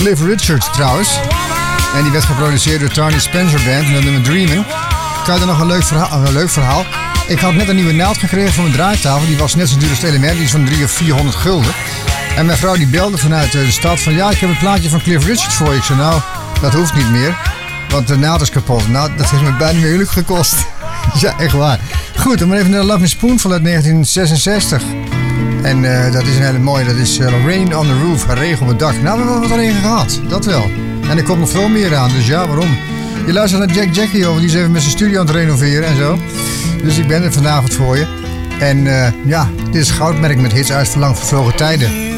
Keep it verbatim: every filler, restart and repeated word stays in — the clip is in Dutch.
Cliff Richard trouwens. En die werd geproduceerd door Tony Spencer Band en dat nummer Dreamin'. Kan je dan nog een leuk verhaal, een leuk verhaal. Ik had net een nieuwe naald gekregen voor mijn draaitafel. Die was net zo duur als het element, die is van driehonderd of vierhonderd gulden. En mijn vrouw die belde vanuit de stad van ja, ik heb een plaatje van Cliff Richard voor je. Ik zei nou, dat hoeft niet meer, want de naald is kapot. Nou, dat heeft me bijna mijn huwelijk gekost. Ja, echt waar. Goed, dan maar even naar Love Me Spoonful uit negentien zesenzestig. En uh, dat is een hele mooie, dat is uh, Rain on the Roof, regen op het dak. Nou, we hebben wel wat regen gehad, dat wel. En er komt nog veel meer aan, dus ja, waarom? Je luistert naar Jack Jackie over, die is even met zijn studio aan het renoveren en zo. Dus ik ben er vanavond voor je. En uh, ja, dit is Goudmerk met hits uit verlang vervlogen tijden.